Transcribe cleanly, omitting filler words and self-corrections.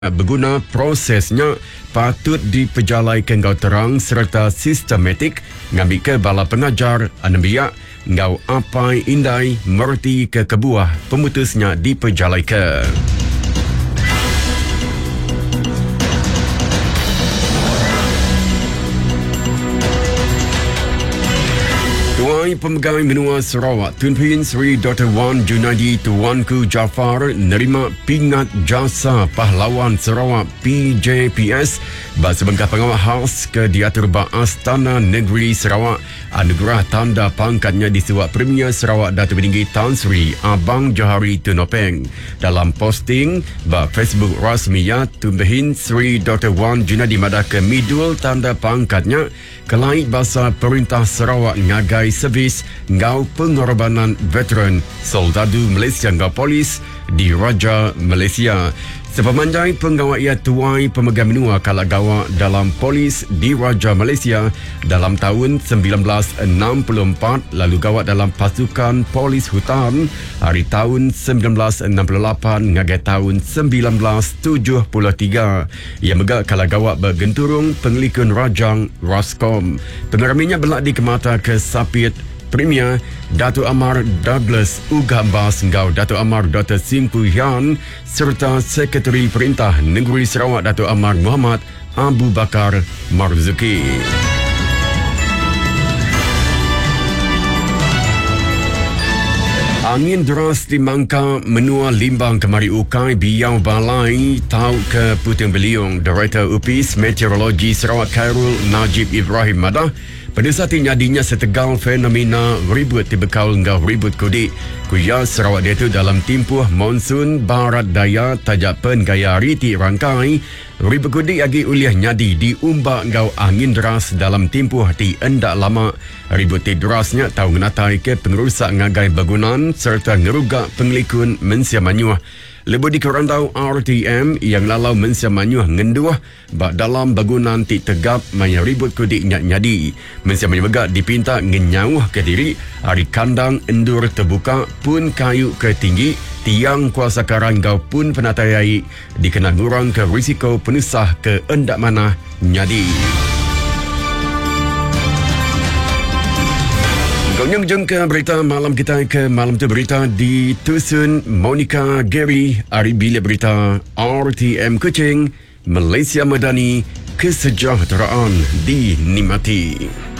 berguna prosesnya patut diperjalai ke ngau terang serta sistematik ngambil ke bala pengajar anambiak ngau apai indai merti ke kebuah pemutusnya diperjalai ke. Tuai Pemegang Menua Sarawak Tun Pin Sri Dr. Wan Junaidi Tuanku Jafar nerima pingat jasa pahlawan Sarawak PJPS sebengkah pengawal khas ke diatur ba Astana Negeri Sarawak anugerah tanda pangkatnya di Sebuah Premier Sarawak Datuk Peninggi Tan Sri Abang Johari Tunopeng. Dalam posting ba Facebook rasminya Tun Pin Sri Dr. Wan Junaidi madah ke midul tanda pangkatnya kelai bahasa Perintah Sarawak ngagai servis ngau pengorbanan veteran soldadu Malaysia ngau polis di Raja Malaysia. Sepemanjai penggawaian tuai pemegang menua kalagawa dalam polis di Raja Malaysia dalam tahun 1964 lalu gawat dalam pasukan polis hutan hari tahun 1968 ngagai tahun 1973. Ia megak kalagawa bergenturung pengelikun Rajang Rascom. Pengeraminya belak di kemata ke Sapit Premier Datuk Amar Douglas Ugambas ngau Datuk Amar Dr. Simpu Hian serta Sekretari Perintah Negeri Sarawak Datuk Amar Muhammad Abu Bakar Marzuki. Angin deras di Mangka menua limbang kemari ukai biau balai tau ke Puting Beliung. Director UPIS Meteorologi Sarawak Khairul Najib Ibrahim madah pada saat ini nyadinya setegal fenomena ribut dibekal ngau ribut kudik kuya Sarawak dia tu dalam timpuh monsun barat daya tajak pen gaya riti rangkai ribut kudik agi uliah nyadi diumbak ngau angin deras dalam timpuh di endak lama. Ribut derasnya tahu ngenatai ke pengerusak ngagai bangunan serta ngerugak pengelikun Mensia Manyuh. Lebih dikerantau RTM yang lalau Mensia Manyuh ngenduah bak dalam bangunan ti tegap maya ribut kudik nyadi. Mensia Manyuh begak dipinta ngenyauh ke diri hari kandang endur terbuka pun kayu ke tinggi tiang kuasa karang gau pun penatayai dikena ngurang ke risiko penusah ke endak mana nyadi. Konyang jeng ke berita malam kita ke malam tu berita di Tusun Monica Gary hari bila berita RTM Kuching Malaysia Madani kesejahteraan dinikmati.